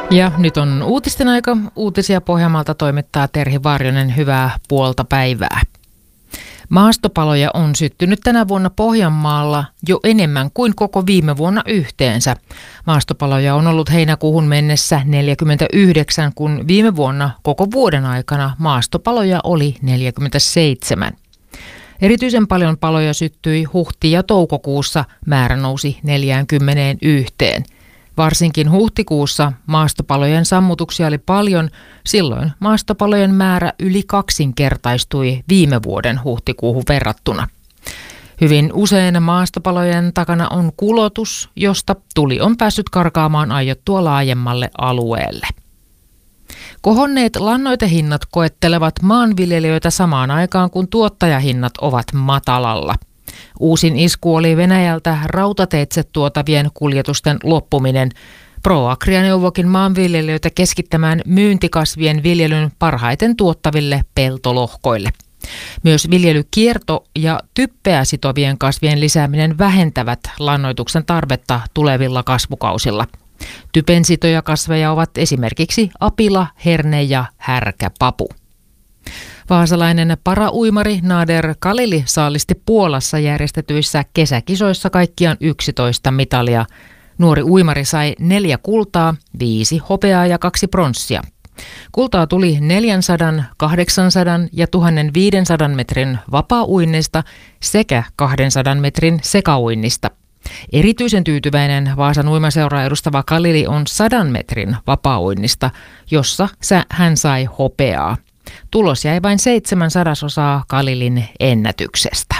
Ja nyt on uutisten aika. Uutisia Pohjanmaalta toimittaa Terhi Varjonen. Hyvää puolta päivää. Maastopaloja on syttynyt tänä vuonna Pohjanmaalla jo enemmän kuin koko viime vuonna yhteensä. Maastopaloja on ollut heinäkuuhun mennessä 49, kun viime vuonna koko vuoden aikana maastopaloja oli 47. Erityisen paljon paloja syttyi huhti- ja toukokuussa, määrä nousi 41. Varsinkin huhtikuussa maastopalojen sammutuksia oli paljon, silloin maastopalojen määrä yli kaksinkertaistui viime vuoden huhtikuuhun verrattuna. Hyvin usein maastopalojen takana on kulotus, josta tuli on päässyt karkaamaan aiottua laajemmalle alueelle. Kohonneet lannoitehinnat koettelevat maanviljelijöitä samaan aikaan, kun tuottajahinnat ovat matalalla. Uusin isku oli Venäjältä rautateitse tuotavien kuljetusten loppuminen. ProAgria neuvokin maanviljelijöitä keskittämään myyntikasvien viljelyn parhaiten tuottaville peltolohkoille. Myös viljelykierto ja typpeä sitovien kasvien lisääminen vähentävät lannoituksen tarvetta tulevilla kasvukausilla. Typensitoja kasveja ovat esimerkiksi apila, herne ja härkäpapu. Vaasalainen parauimari Nader Khalili saalisti Puolassa järjestetyissä kesäkisoissa kaikkiaan 11 mitalia. Nuori uimari sai 4 kultaa, 5 hopeaa ja 2 pronssia. Kultaa tuli 400, 800 ja 1500 metrin vapaa-uinnista sekä 200 metrin sekauinnista. Erityisen tyytyväinen Vaasan uimaseuraa edustava Khalili on 100 metrin vapaa-uinnista, jossa hän sai hopeaa. Tulos jäi vain 7/100 Khalilin ennätyksestä.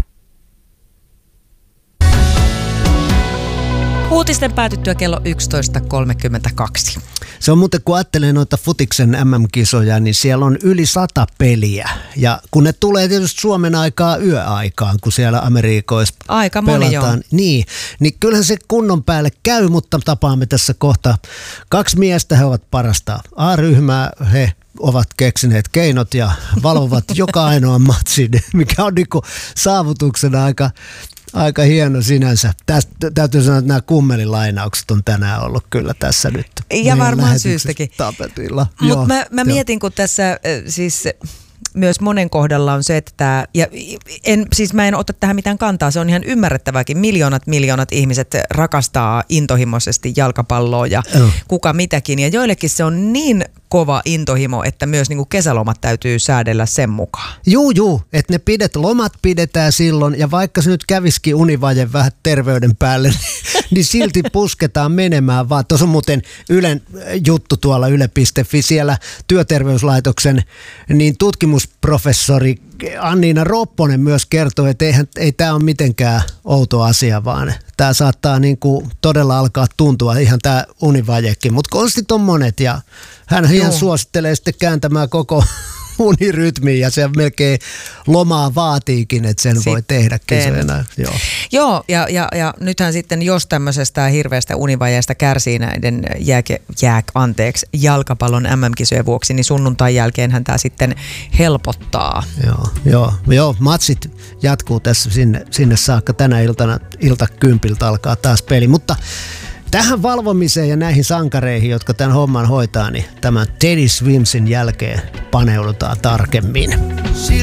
Uutisten päätyttyä kello 11.32. Se on muuten, kun ajattelee noita futiksen MM-kisoja, niin siellä on yli 100 peliä. Ja kun ne tulee tietysti Suomen aikaa yöaikaan, kun siellä Amerikoissa aika pelataan. Moni niin kyllähän se kunnon päälle käy, mutta tapaamme tässä kohta 2 miestä. He ovat parasta A-ryhmää, he ovat keksineet keinot ja valvovat joka ainoa matsin, mikä on niinku saavutuksena aika hieno sinänsä. Tästä täytyy sanoa, että nämä kummelilainaukset on tänään ollut kyllä tässä nyt. Ja varmaan syystäkin. Tapetilla. Mutta mä mietin, kun tässä siis myös monen kohdalla on se, että mä en ota tähän mitään kantaa, se on ihan ymmärrettävääkin. Miljoonat ihmiset rakastaa intohimoisesti jalkapalloa ja kuka mitäkin. Ja joillekin se on niin kova intohimo, että myös niinku kesälomat täytyy säädellä sen mukaan. Juu, että ne lomat pidetään silloin ja vaikka se nyt kävisikin univaje vähän terveyden päälle, niin silti pusketaan menemään vaan. Tuossa on muuten Ylen juttu tuolla yle.fi, siellä Työterveyslaitoksen niin tutkimusprofessori Anniina Ropponen myös kertoo, että ei tämä ole mitenkään outo asia, vaan tämä saattaa niinku todella alkaa tuntua ihan tämä univajekin, mutta konstit on monet ja hän ihan suosittelee sitten kääntämään koko unirytmiin ja se melkein lomaa vaatiikin, että sen voi tehdä kisoina. Joo, ja nythän sitten jos tämmöisestä hirveästä univajeesta kärsii näiden jalkapallon MM-kisojen vuoksi, niin sunnuntain jälkeenhän tämä sitten helpottaa. Joo, matsit jatkuu tässä sinne saakka. Tänä ilta 10 alkaa taas peli, mutta tähän valvomiseen ja näihin sankareihin, jotka tämän homman hoitaa, niin tämän Teddy Swimsin jälkeen paneudutaan tarkemmin.